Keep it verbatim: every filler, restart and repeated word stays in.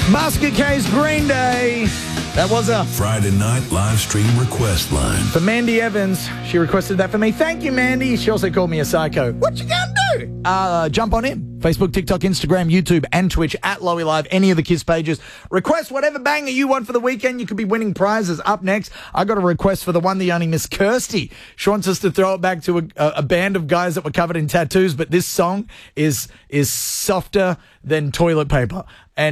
Basket Case Green Day. That was a Friday night live stream request line. for Mandy Evans. She requested that for me. Thank you, Mandy. She also called me a psycho. What you gonna do? Uh, jump on in. Facebook, TikTok, Instagram, YouTube, and Twitch at Lowy Live. Any of the Kiss pages. Request whatever banger you want for the weekend. You could be winning prizes. Up next, I got a request for the one, the only Miss Kirsty. She wants us to throw it back to a, a band of guys that were covered in tattoos, but this song is is softer than toilet paper. And